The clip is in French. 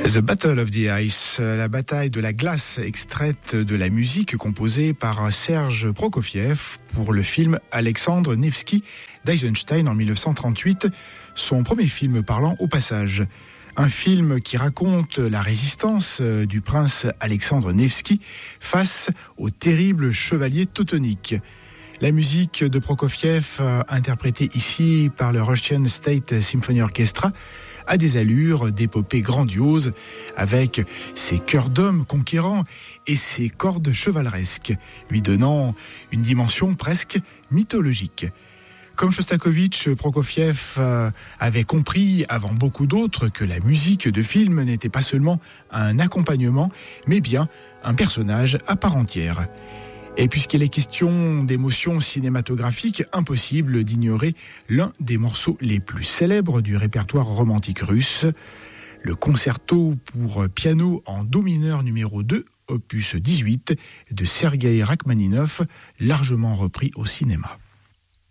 The Battle of the Ice, la bataille de la glace, extraite de la musique composée par Serge Prokofiev pour le film Alexandre Nevsky d'Eisenstein en 1938, son premier film parlant au passage. Un film qui raconte la résistance du prince Alexandre Nevsky face au terrible chevalier teutonique. La musique de Prokofiev, interprétée ici par le Russian State Symphony Orchestra, a des allures d'épopée grandiose, avec ses chœurs d'hommes conquérants et ses cordes chevaleresques, lui donnant une dimension presque mythologique. Comme Shostakovich, Prokofiev avait compris avant beaucoup d'autres que la musique de film n'était pas seulement un accompagnement, mais bien un personnage à part entière. Et puisqu'il est question d'émotions cinématographiques, impossible d'ignorer l'un des morceaux les plus célèbres du répertoire romantique russe, le concerto pour piano en do mineur numéro 2, opus 18, de Sergueï Rachmaninov, largement repris au cinéma.